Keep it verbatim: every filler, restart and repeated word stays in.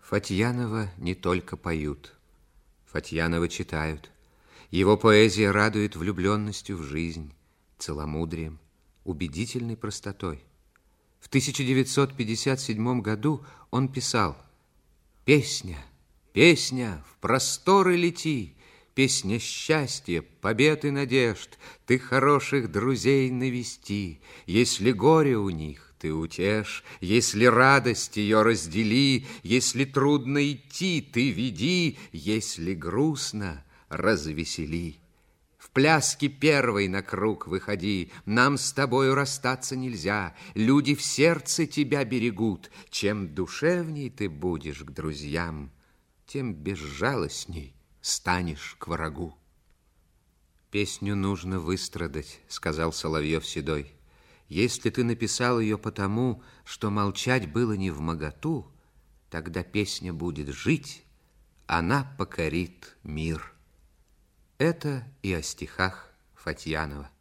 Фатьянова не только поют, Фатьянова читают. Его поэзия радует влюбленностью в жизнь, целомудрием, убедительной простотой. В тысяча девятьсот пятьдесят седьмом году он писал: «Песня, песня, в просторы лети, песня счастья, побед и надежд, ты хороших друзей навести, если горе у них, ты утешь, если радость ее раздели, если трудно идти, ты веди, если грустно, развесели. В пляске первой на круг выходи, нам с тобою расстаться нельзя, люди в сердце тебя берегут, чем душевней ты будешь к друзьям, тем безжалостней станешь к врагу». «Песню нужно выстрадать», — сказал Соловьев седой. «Если ты написал ее потому, что молчать было невмоготу, тогда песня будет жить, она покорит мир». Это и о стихах Фатьянова.